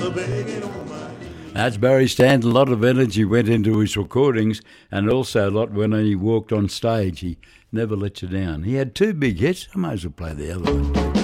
begging on my knees. That's Barry Stanton. A lot of energy went into his recordings, and also a lot when he walked on stage. He never let you down. He had two big hits. I might as well play the other one.